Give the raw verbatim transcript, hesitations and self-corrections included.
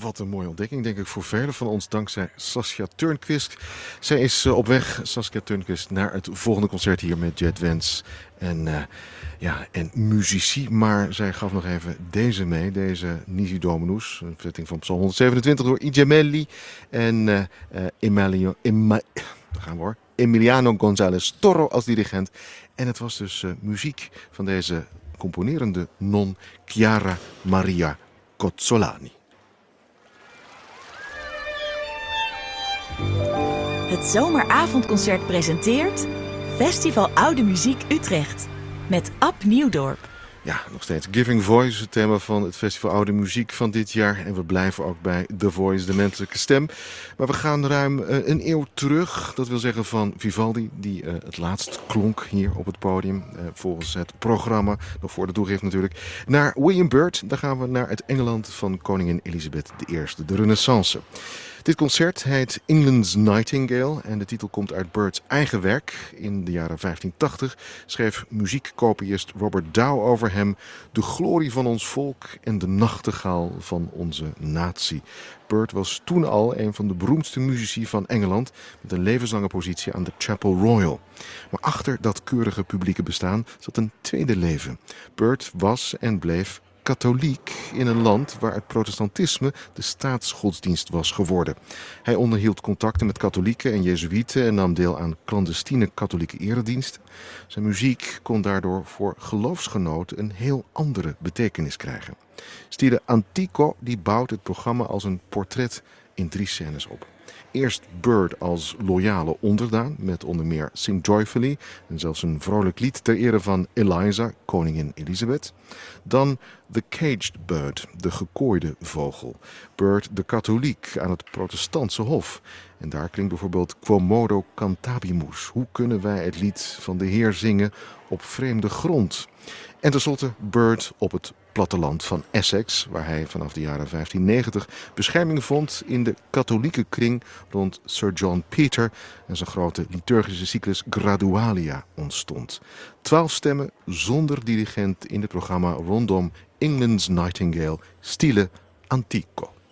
wat een mooie ontdekking, denk ik, voor velen van ons, dankzij Saskia Törnqvist. Zij is uh, op weg, Saskia Törnqvist, naar het volgende concert hier met Jet Wens en, uh, ja, en muzici. Maar zij gaf nog even deze mee, deze Nisi Dominus, een verzetting van Psalm honderdzevenentwintig door I Gemelli en uh, uh, Emilio, Ema, daar gaan we hoor, Emiliano González Toro als dirigent. En het was dus uh, muziek van deze componerende non Chiara Maria Cozzolani. Het zomeravondconcert presenteert Festival Oude Muziek Utrecht met Ab Nieuwdorp. Ja, nog steeds Giving Voice, het thema van het Festival Oude Muziek van dit jaar. En we blijven ook bij The Voice, de menselijke stem. Maar we gaan ruim uh, een eeuw terug. Dat wil zeggen van Vivaldi, die uh, het laatst klonk hier op het podium. Uh, volgens het programma, nog voor de toegift natuurlijk. Naar William Byrd, daar gaan we naar het Engeland van koningin Elizabeth de Eerste, de Renaissance. Dit concert heet England's Nightingale en de titel komt uit Byrd's eigen werk. In de jaren vijftien tachtig schreef muziekkopiist Robert Dow over hem: de glorie van ons volk en de nachtegaal van onze natie. Byrd was toen al een van de beroemdste muzici van Engeland met een levenslange positie aan de Chapel Royal. Maar achter dat keurige publieke bestaan zat een tweede leven. Byrd was en bleef katholiek in een land waar het protestantisme de staatsgodsdienst was geworden. Hij onderhield contacten met katholieken en jezuïeten en nam deel aan clandestine katholieke erediensten. Zijn muziek kon daardoor voor geloofsgenoten een heel andere betekenis krijgen. Stile Antico die bouwt het programma als een portret in drie scènes op. Eerst Byrd als loyale onderdaan met onder meer Sing Joyfully en zelfs een vrolijk lied ter ere van Eliza, koningin Elizabeth. Dan The Caged Bird, de gekooide vogel. Byrd de katholiek aan het protestantse hof. En daar klinkt bijvoorbeeld Quomodo cantabimus. Hoe kunnen wij het lied van de Heer zingen op vreemde grond? En tenslotte Byrd op het platteland van Essex, waar hij vanaf de jaren vijftien negentig bescherming vond in de katholieke kring rond Sir John Peter en zijn grote liturgische cyclus Gradualia ontstond. Twaalf stemmen zonder dirigent in het programma rondom England's Nightingale, Stile Antico.